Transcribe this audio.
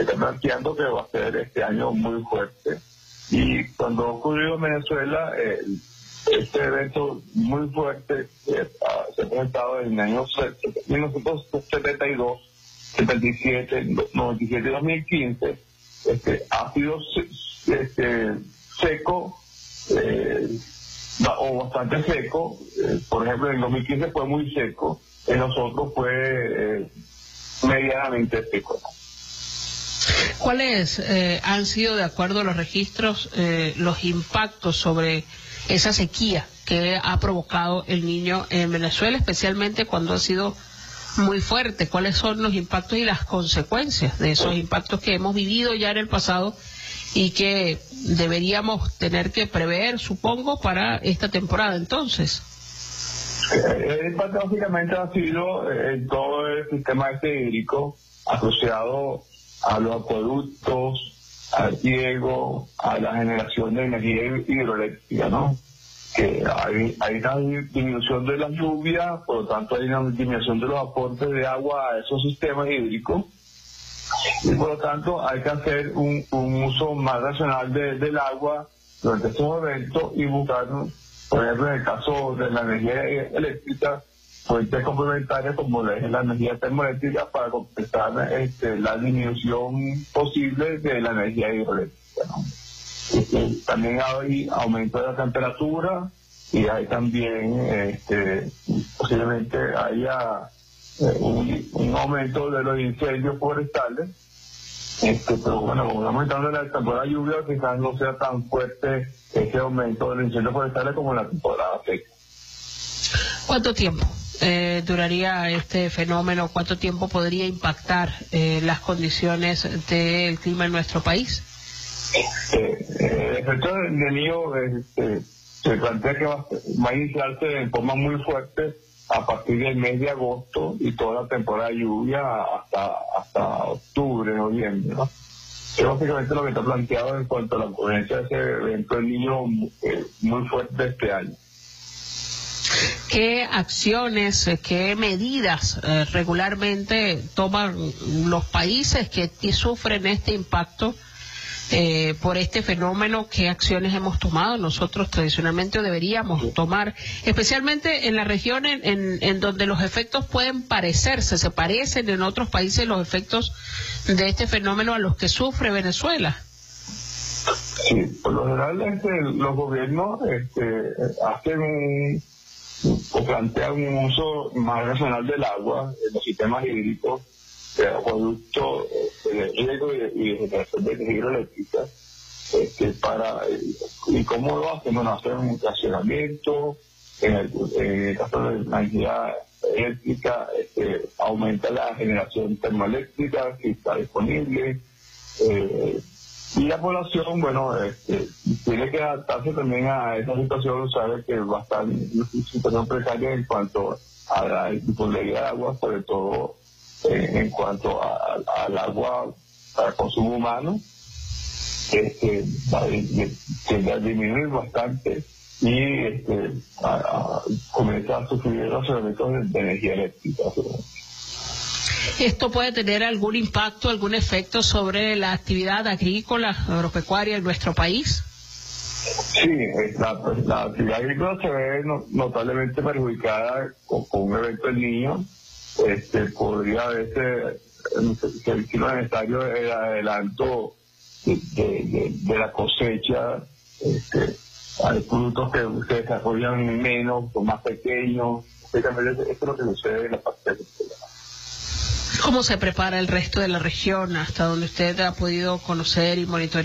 está planteando que va a ser este año muy fuerte. Y cuando ocurrió en Venezuela, este evento muy fuerte se ha presentado en el año 1972, 77, 97 y 2015, ha sido seco, o bastante seco. Por ejemplo, en el 2015 fue muy seco, en nosotros fue medianamente seco, ¿no? ¿Cuáles han sido, de acuerdo a los registros, los impactos sobre esa sequía que ha provocado el Niño en Venezuela, especialmente cuando ha sido muy fuerte? ¿Cuáles son los impactos y las consecuencias de esos impactos que hemos vivido ya en el pasado y que deberíamos tener que prever, supongo, para esta temporada entonces? El impacto básicamente ha sido en todo el sistema hídrico asociado a los acueductos, al riego, a la generación de energía hidroeléctrica, ¿no? Que hay una disminución de las lluvias, por lo tanto hay una disminución de los aportes de agua a esos sistemas hídricos, y por lo tanto hay que hacer un uso más racional del agua durante estos eventos y buscar, por ejemplo, en el caso de la energía eléctrica, fuentes complementarias como la energía termoeléctrica para compensar la disminución posible de la energía hidroeléctrica, ¿no? También hay aumento de la temperatura y hay también posiblemente haya un aumento de los incendios forestales, pero bueno, como estamos entrando en la temporada de lluvia, quizás no sea tan fuerte ese aumento de los incendios forestales como en la temporada seca. ¿Cuánto tiempo duraría este fenómeno? ¿Cuánto tiempo podría impactar las condiciones del clima en nuestro país? El efecto del Niño se plantea que va a iniciarse de forma muy fuerte a partir del mes de agosto y toda la temporada de lluvia hasta octubre, noviembre, ¿no? Es básicamente lo que está planteado en cuanto a la ocurrencia de ese evento del Niño muy fuerte este año. ¿Qué acciones, qué medidas regularmente toman los países que sufren este impacto por este fenómeno? ¿Qué acciones hemos tomado nosotros tradicionalmente o deberíamos tomar, especialmente en la región en donde los efectos pueden parecerse, se parecen en otros países los efectos de este fenómeno a los que sufre Venezuela? Sí, por lo general los gobiernos hacen o plantean un uso más racional del agua en los sistemas hídricos, de acueductos, de riego y de generación de energía hidroeléctrica, ¿y cómo lo hacen? Bueno, hacen un racionamiento. En el caso de la energía eléctrica, aumenta la generación termoeléctrica si está disponible, y la población, bueno, tiene que adaptarse también a esa situación, sabe que va a estar en una situación precaria en cuanto a la disponibilidad de agua, sobre todo en cuanto al agua para consumo humano, tiende a disminuir bastante y comienza a sufrir racionamientos de energía eléctrica. ¿Esto puede tener algún impacto, algún efecto sobre la actividad agrícola, agropecuaria en nuestro país? Sí, la actividad agrícola se ve notablemente perjudicada con un evento del Niño. Podría verse si lo necesario el adelanto de la cosecha. Hay productos que se desarrollan menos o más pequeños. Esto es lo que sucede en la parte agrícola. ¿Cómo se prepara el resto de la región hasta donde usted ha podido conocer y monitorear?